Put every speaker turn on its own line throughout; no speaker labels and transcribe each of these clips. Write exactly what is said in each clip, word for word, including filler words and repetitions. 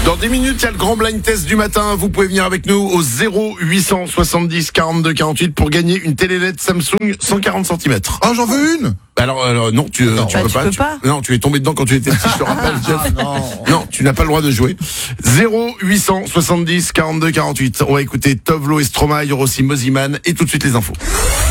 Dans dix minutes, il y a le grand blind test du matin. Vous pouvez venir avec nous au zéro huit cent soixante-dix quarante-deux quarante-huit pour gagner une télé L E D Samsung cent quarante centimètres.
Oh, j'en veux une.
Alors, alors non, tu, non, tu,
bah,
peux,
tu
pas,
peux
tu
pas.
Non, tu es tombé dedans quand tu étais petit, je te rappelle, Jeff.
non.
non, tu n'as pas le droit de jouer. zéro huit cent soixante-dix quarante-deux quarante-huit. On va écouter Tovlo et Stromae, il y aura aussi Moziman et tout de suite les infos.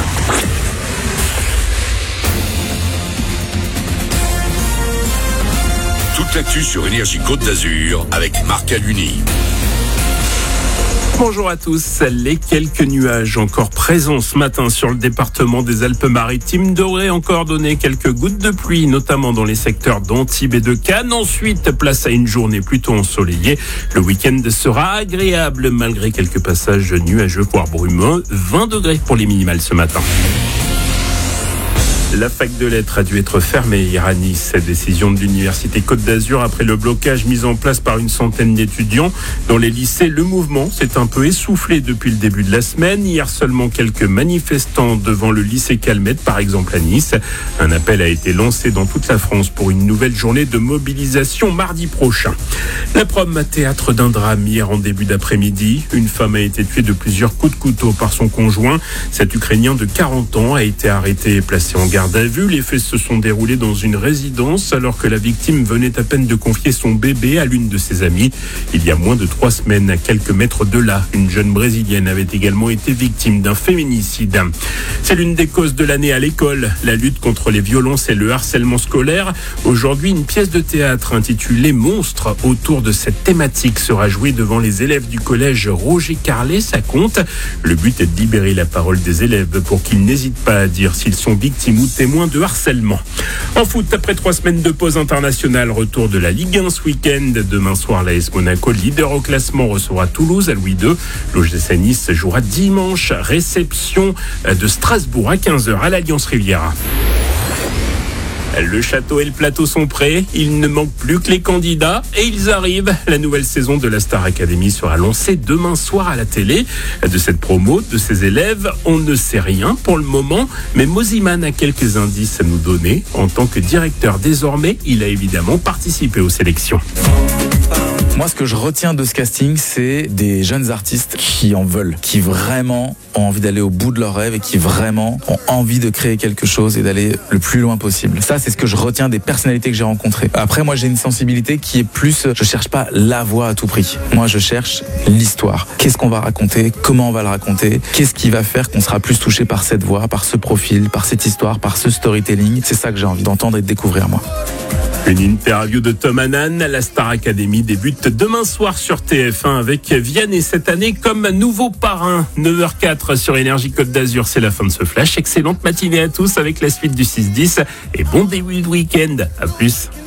Toute l'actu sur Énergie Côte d'Azur avec Marc Aluni.
Bonjour à tous. Les quelques nuages encore présents ce matin sur le département des Alpes-Maritimes devraient encore donner quelques gouttes de pluie, notamment dans les secteurs d'Antibes et de Cannes. Ensuite, place à une journée plutôt ensoleillée. Le week-end sera agréable malgré quelques passages nuageux voire brumeux. vingt degrés pour les minimales ce matin. La fac de lettres a dû être fermée hier à Nice. Cette décision de l'Université Côte d'Azur après le blocage mis en place par une centaine d'étudiants. Dans les lycées, le mouvement s'est un peu essoufflé depuis le début de la semaine. Hier, seulement quelques manifestants devant le lycée Calmette, par exemple à Nice. Un appel a été lancé dans toute la France pour une nouvelle journée de mobilisation mardi prochain. La prom théâtre d'un drame hier en début d'après-midi. Une femme a été tuée de plusieurs coups de couteau par son conjoint. Cet Ukrainien de quarante ans a été arrêté et placé en garde à vue. Les faits se sont déroulés dans une résidence alors que la victime venait à peine de confier son bébé à l'une de ses amies. Il y a moins de trois semaines, à quelques mètres de là, une jeune brésilienne avait également été victime d'un féminicide. C'est l'une des causes de l'année à l'école, la lutte contre les violences et le harcèlement scolaire. Aujourd'hui, une pièce de théâtre intitulée Monstres autour de cette thématique sera jouée devant les élèves du collège Roger Carlet, ça compte. Le but est de libérer la parole des élèves pour qu'ils n'hésitent pas à dire s'ils sont victimes ou témoins de harcèlement. En foot, après trois semaines de pause internationale, retour de la Ligue un ce week-end. Demain soir, l'A S Monaco, leader au classement, recevra Toulouse à Louis deux. L'O G C Nice jouera dimanche, réception de Strasbourg à quinze heures à l'Alliance Riviera. Le château et le plateau sont prêts, il ne manque plus que les candidats et ils arrivent. La nouvelle saison de la Star Academy sera lancée demain soir à la télé. De cette promo, de ses élèves, on ne sait rien pour le moment, mais Moziman a quelques indices à nous donner. En tant que directeur désormais, il a évidemment participé aux sélections.
Moi, ce que je retiens de ce casting, c'est des jeunes artistes qui en veulent, qui vraiment ont envie d'aller au bout de leurs rêves et qui vraiment ont envie de créer quelque chose et d'aller le plus loin possible. Ça, c'est ce que je retiens des personnalités que j'ai rencontrées. Après, moi, j'ai une sensibilité qui est plus, je cherche pas la voix à tout prix. Moi, je cherche l'histoire. Qu'est-ce qu'on va raconter? Comment on va le raconter? Qu'est-ce qui va faire qu'on sera plus touché par cette voix, par ce profil, par cette histoire, par ce storytelling? C'est ça que j'ai envie d'entendre et de découvrir, moi.
Une interview de Tom Hannan. La Star Academy débute demain soir sur T F un avec Vianney cette année comme nouveau parrain. neuf heures quatre sur Énergie Côte d'Azur, c'est la fin de ce flash. Excellente matinée à tous avec la suite du six dix et bon début de week-end. À plus.